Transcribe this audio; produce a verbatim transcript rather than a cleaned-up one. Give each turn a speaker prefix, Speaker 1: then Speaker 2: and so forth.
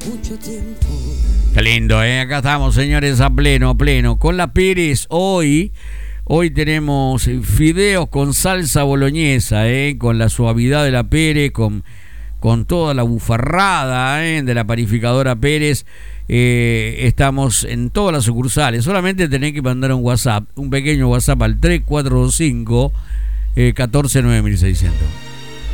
Speaker 1: mucho tiempo.
Speaker 2: Qué lindo, ¿eh? Acá estamos, señores, a pleno, a pleno. Con la Pérez, hoy, hoy tenemos fideos con salsa boloñesa, ¿eh? Con la suavidad de la Pérez, con, con toda la bufarrada, ¿eh? De la panificadora Pérez. Eh, estamos en todas las sucursales. Solamente tenés que mandar un WhatsApp, un pequeño WhatsApp al tres cuatro dos cinco, eh, uno cuatro nueve mil seiscientos.